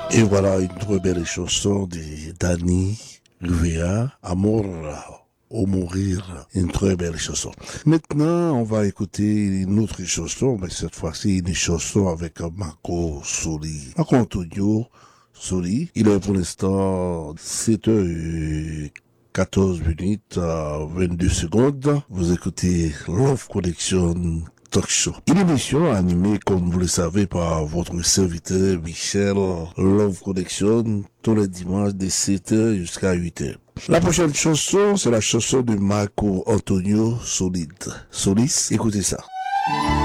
Et voilà une très belle chanson de Danny Rivera, Amour au mourir, une très belle chanson. Maintenant, on va écouter une autre chanson, mais cette fois-ci une chanson avec Marco Soli. Marco Antonio Soli, il est pour l'instant 7h14 minutes, 22 secondes. Vous écoutez Love Connection Talk Show. Une émission animée, comme vous le savez, par votre serviteur Michel Love Connection tous les dimanches de 7h jusqu'à 8h. La prochaine chanson, c'est la chanson de Marco Antonio Solis. Écoutez ça.